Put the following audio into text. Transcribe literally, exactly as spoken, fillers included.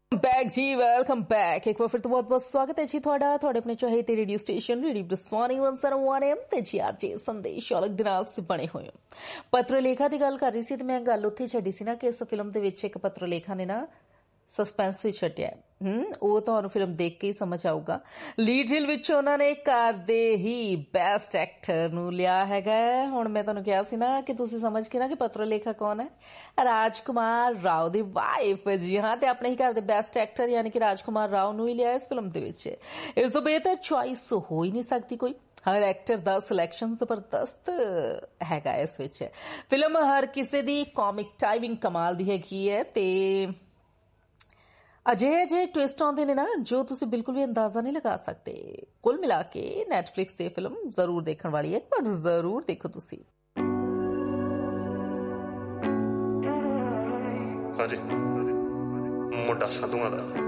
back जी welcome back एक बार फिर तो बहुत बहुत स्वागत है जी थोड़ा थोड़े अपने चाहे ते radio station radio ब्रसवानी one sir one M ते जी आज जे संदेश अलग ਦੇ ਨਾਲ ਸੇ ਬਣੇ ਹੋਏ ਪੱਤਰ ਲੇਖਾ ਦੀ ਗੱਲ ਕਰ ਰਹੀ ਸੀ ਤੇ ਮੈਂ ਗੱਲ ਉੱਥੇ ਛੱਡੀ ਸੀ ਨਾ ਕਿ ਇਸ ਫਿਲਮ ਦੇ ਵਿੱਚ ਇੱਕ ਪੱਤਰ ਲੇਖਾ ਨੇ ਨਾ ਸਸਪੈਂਸ ਵੀ ਛੱਡਿਆ ਹਮ ਉਹ ਤੁਹਾਨੂੰ ਫਿਲਮ ਦੇਖ ਕੇ ਹੀ ਸਮਝ ਆਊਗਾ ਲੀਡ ਰੀਲ ਵਿੱਚ ਉਹਨਾਂ ਨੇ ਘਰ ਦੇ ਹੀ ਬੈਸਟ ਐਕਟਰ ਨੂੰ ਲਿਆ ਹੈਗਾ ਹੁਣ ਮੈਂ ਤੁਹਾਨੂੰ ਕਿਹਾ ਸੀ ਨਾ ਕਿ ਤੁਸੀਂ ਸਮਝ ਕੇ ਨਾ ਕਿ ਪੱਤਰ ਲੇਖਾ ਕੌਣ ਹੈ ਰਾਜਕੁਮਾਰ ਰਾਓ ਦੀ ਵਾਈਫ ਜੀ ਹਾਂ ਤੇ ਆਪਣੇ ਹੀ ਘਰ ਦੇ ਬੈਸਟ ਐਕਟਰ ਯਾਨੀ ਕਿ ਰਾਜਕੁਮਾਰ ਰਾਓ ਨੂੰ ਹੀ ਲਿਆ ਇਸ ਫਿਲਮ ਦੇ ਵਿੱਚ ਇਸ ਤੋਂ ਬਿਹਤਰ ਚੁਆਇਸ ਹੋ ਹੀ ਨਹੀਂ ਸਕਦੀ ਕੋਈ हर एक्टर का सिलेक्शन जबरदस्त हैगा इस विच फिल्म हर किसी दी कॉमिक टाइमिंग कमाल दी हैगी है ते अजिहे जे ट्विस्ट आउंदे ने ना जो तुसी बिल्कुल भी अंदाजा नहीं लगा सकते कुल मिला के नैटफ्लिक्स ते फिल्म जरूर देखने वाली है पर जरूर देखो तुसी हाँ जी मुंडा संधूआं दा